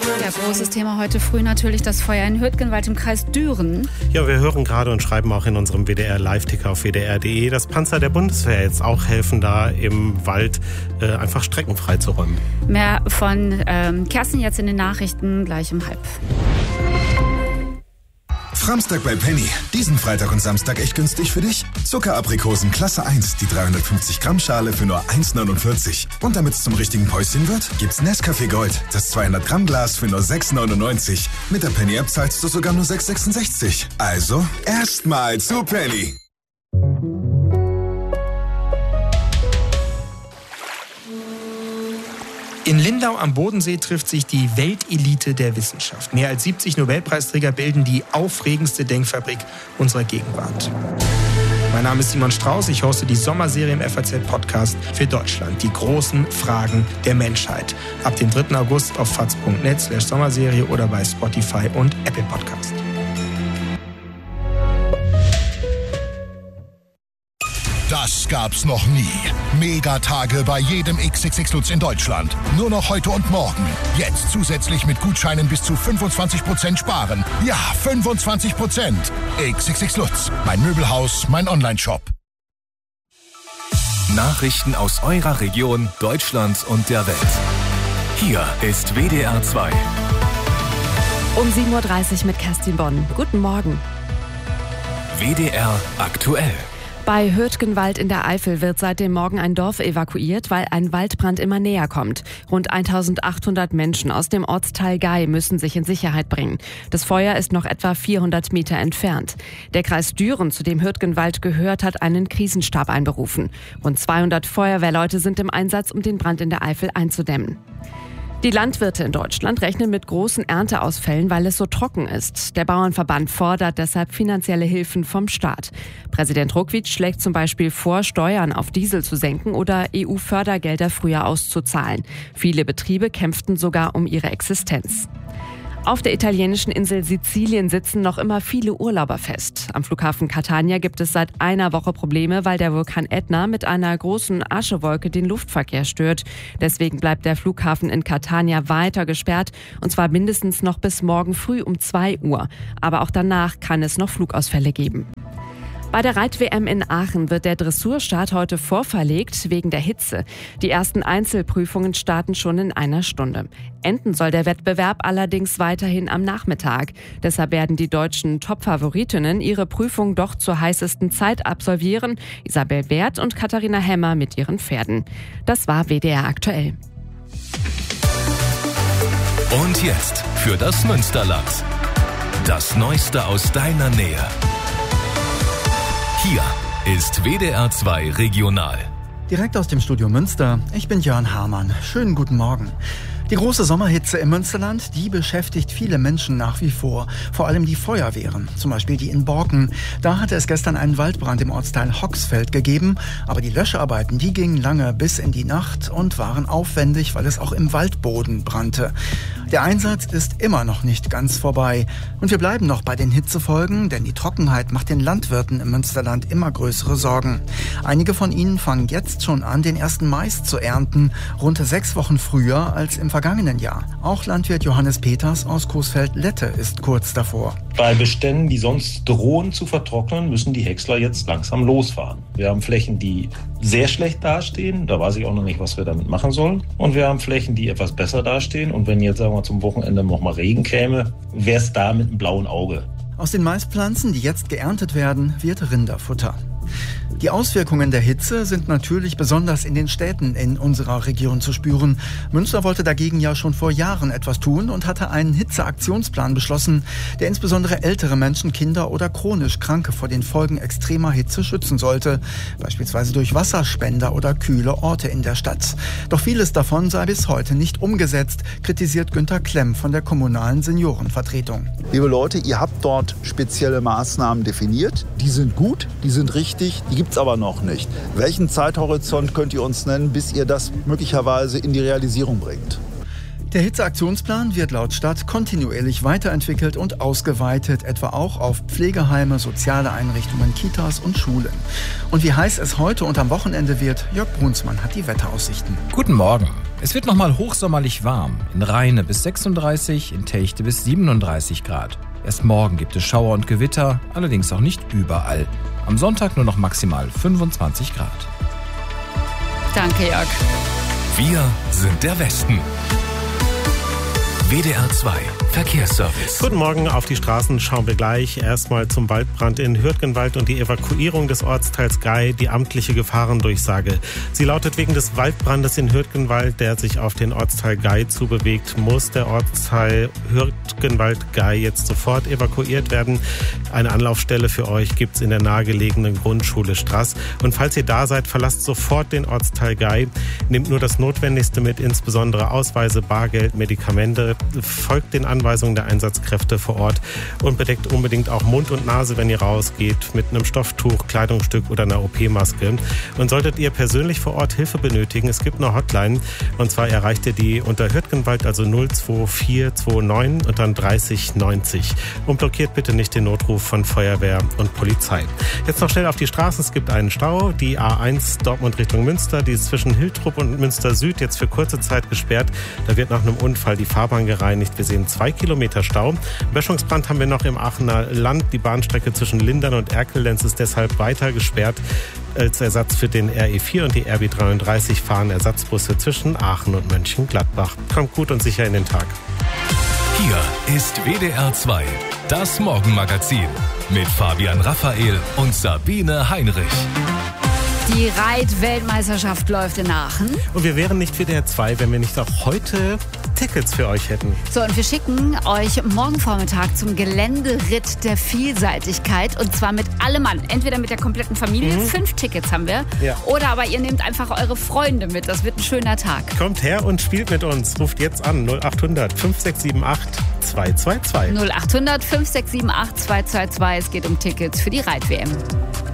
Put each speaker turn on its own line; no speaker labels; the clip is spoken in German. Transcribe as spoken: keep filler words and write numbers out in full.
Ja, großes Thema heute früh natürlich das Feuer in Hürtgenwald im Kreis Düren.
Ja, wir hören gerade und schreiben auch in unserem W D R-Live-Ticker auf W D R punkt de, dass Panzer der Bundeswehr jetzt auch helfen, da im Wald äh, einfach Strecken freizuräumen.
Mehr von ähm, Kerstin jetzt in den Nachrichten gleich um halb.
Framstag bei Penny. Diesen Freitag und Samstag echt günstig für dich. Zuckeraprikosen Klasse eins, die dreihundertfünfzig Gramm Schale für nur eins neunundvierzig. Und damit es zum richtigen Päuschen wird, gibt's Nescafé Gold, das zweihundert Gramm Glas für nur sechs neunundneunzig. Mit der Penny App zahlst du sogar nur sechs sechsundsechzig. Also erstmal zu Penny.
In Lindau am Bodensee trifft sich die Weltelite der Wissenschaft. Mehr als siebzig Nobelpreisträger bilden die aufregendste Denkfabrik unserer Gegenwart. Mein Name ist Simon Strauß, ich hoste die Sommerserie im F A Z-Podcast für Deutschland. Die großen Fragen der Menschheit. Ab dem dritten August auf faz punkt net slash Sommerserie oder bei Spotify und Apple Podcast.
Das gab's noch nie. Megatage bei jedem X X X Lutz in Deutschland. Nur noch heute und morgen. Jetzt zusätzlich mit Gutscheinen bis zu fünfundzwanzig Prozent sparen. Ja, fünfundzwanzig Prozent. X X X Lutz. Mein Möbelhaus, mein Onlineshop.
Nachrichten aus eurer Region, Deutschland und der Welt. Hier ist W D R zwei.
Um sieben Uhr dreißig mit Kerstin Bonn. Guten Morgen.
W D R aktuell.
Bei Hürtgenwald in der Eifel wird seit dem Morgen ein Dorf evakuiert, weil ein Waldbrand immer näher kommt. Rund eintausendachthundert Menschen aus dem Ortsteil Gei müssen sich in Sicherheit bringen. Das Feuer ist noch etwa vierhundert Meter entfernt. Der Kreis Düren, zu dem Hürtgenwald gehört, hat einen Krisenstab einberufen. Rund zweihundert Feuerwehrleute sind im Einsatz, um den Brand in der Eifel einzudämmen. Die Landwirte in Deutschland rechnen mit großen Ernteausfällen, weil es so trocken ist. Der Bauernverband fordert deshalb finanzielle Hilfen vom Staat. Präsident Ruckwied schlägt zum Beispiel vor, Steuern auf Diesel zu senken oder E U-Fördergelder früher auszuzahlen. Viele Betriebe kämpften sogar um ihre Existenz. Auf der italienischen Insel Sizilien sitzen noch immer viele Urlauber fest. Am Flughafen Catania gibt es seit einer Woche Probleme, weil der Vulkan Etna mit einer großen Aschewolke den Luftverkehr stört. Deswegen bleibt der Flughafen in Catania weiter gesperrt, und zwar mindestens noch bis morgen früh um zwei Uhr. Aber auch danach kann es noch Flugausfälle geben. Bei der Reit-W M in Aachen wird der Dressurstart heute vorverlegt wegen der Hitze. Die ersten Einzelprüfungen starten schon in einer Stunde. Enden soll der Wettbewerb allerdings weiterhin am Nachmittag. Deshalb werden die deutschen Top-Favoritinnen ihre Prüfung doch zur heißesten Zeit absolvieren. Isabel Wert und Katharina Hemmer mit ihren Pferden. Das war W D R aktuell.
Und jetzt für das Münsterland. Das Neueste aus deiner Nähe. Hier ist W D R zwei Regional.
Direkt aus dem Studio Münster, ich bin Jörn Hamann. Schönen guten Morgen. Die große Sommerhitze im Münsterland, die beschäftigt viele Menschen nach wie vor. Vor allem die Feuerwehren, zum Beispiel die in Borken. Da hatte es gestern einen Waldbrand im Ortsteil Hoxfeld gegeben. Aber die Löscharbeiten, die gingen lange bis in die Nacht und waren aufwendig, weil es auch im Waldboden brannte. Der Einsatz ist immer noch nicht ganz vorbei. Und wir bleiben noch bei den Hitzefolgen, denn die Trockenheit macht den Landwirten im Münsterland immer größere Sorgen. Einige von ihnen fangen jetzt schon an, den ersten Mais zu ernten, rund sechs Wochen früher als im vergangenen Jahr. Auch Landwirt Johannes Peters aus Coesfeld-Lette ist kurz davor.
Bei Beständen, die sonst drohen zu vertrocknen, müssen die Häcksler jetzt langsam losfahren. Wir haben Flächen, die sehr schlecht dastehen. Da weiß ich auch noch nicht, was wir damit machen sollen. Und wir haben Flächen, die etwas besser dastehen. Und wenn jetzt, sagen wir, zum Wochenende noch mal Regen käme, wäre es da mit einem blauen Auge.
Aus den Maispflanzen, die jetzt geerntet werden, wird Rinderfutter. Die Auswirkungen der Hitze sind natürlich besonders in den Städten in unserer Region zu spüren. Münster wollte dagegen ja schon vor Jahren etwas tun und hatte einen Hitzeaktionsplan beschlossen, der insbesondere ältere Menschen, Kinder oder chronisch Kranke vor den Folgen extremer Hitze schützen sollte. Beispielsweise durch Wasserspender oder kühle Orte in der Stadt. Doch vieles davon sei bis heute nicht umgesetzt, kritisiert Günter Klemm von der kommunalen Seniorenvertretung.
Liebe Leute, ihr habt dort spezielle Maßnahmen definiert. Die sind gut, die sind richtig, die gibt es aber noch nicht. Welchen Zeithorizont könnt ihr uns nennen, bis ihr das möglicherweise in die Realisierung bringt?
Der Hitzeaktionsplan wird laut Stadt kontinuierlich weiterentwickelt und ausgeweitet, etwa auch auf Pflegeheime, soziale Einrichtungen, Kitas und Schulen. Und wie heiß es heute und am Wochenende wird, Jörg Brunsmann hat die Wetteraussichten.
Guten Morgen. Es wird nochmal hochsommerlich warm. In Rheine bis sechsunddreißig, in Techte bis siebenunddreißig Grad. Erst morgen gibt es Schauer und Gewitter, allerdings auch nicht überall. Am Sonntag nur noch maximal fünfundzwanzig Grad.
Danke, Jörg.
Wir sind der Westen. W D R zwei Verkehrsservice.
Guten Morgen, auf die Straßen schauen wir gleich. Erstmal zum Waldbrand in Hürtgenwald und die Evakuierung des Ortsteils Gei, die amtliche Gefahrendurchsage. Sie lautet: Wegen des Waldbrandes in Hürtgenwald, der sich auf den Ortsteil Gei zubewegt, muss der Ortsteil Hürtgenwald-Gei jetzt sofort evakuiert werden. Eine Anlaufstelle für euch gibt's in der nahegelegenen Grundschule Straß. Und falls ihr da seid, verlasst sofort den Ortsteil Gei. Nehmt nur das Notwendigste mit, insbesondere Ausweise, Bargeld, Medikamente. Folgt den Anweisungen der Einsatzkräfte vor Ort und bedeckt unbedingt auch Mund und Nase, wenn ihr rausgeht, mit einem Stofftuch, Kleidungsstück oder einer O P-Maske. Und solltet ihr persönlich vor Ort Hilfe benötigen, es gibt eine Hotline, und zwar erreicht ihr die unter Hürtgenwald, also null zwei vier zwei neun und dann dreißig neunzig. Und blockiert bitte nicht den Notruf von Feuerwehr und Polizei. Jetzt noch schnell auf die Straßen. Es gibt einen Stau. Die A eins Dortmund Richtung Münster, die ist zwischen Hiltrup und Münster Süd jetzt für kurze Zeit gesperrt. Da wird nach einem Unfall die Fahrbahn gereinigt. Wir sehen zwei Kilometer Stau. Böschungsbrand haben wir noch im Aachener Land. Die Bahnstrecke zwischen Lindern und Erkelenz ist deshalb weiter gesperrt. Als Ersatz für den R E vier und die R B dreiunddreißig fahren Ersatzbusse zwischen Aachen und Mönchengladbach. Kommt gut und sicher in den Tag.
Hier ist W D R zwei, das Morgenmagazin mit Fabian Raphael und Sabine Heinrich.
Die Reit-Weltmeisterschaft läuft in Aachen.
Und wir wären nicht W D R zwei, wenn wir nicht auch heute Tickets für euch hätten.
So, und wir schicken euch morgen Vormittag zum Geländeritt der Vielseitigkeit. Und zwar mit allem Mann. Entweder mit der kompletten Familie, mhm. fünf Tickets haben wir. Ja. Oder aber ihr nehmt einfach eure Freunde mit. Das wird ein schöner Tag.
Kommt her und spielt mit uns. Ruft jetzt an null acht hundert fünf sechs sieben acht zwei zwei zwei.
null acht hundert fünf sechs sieben acht zwei zwei zwei. Es geht um Tickets für die Reit-W M.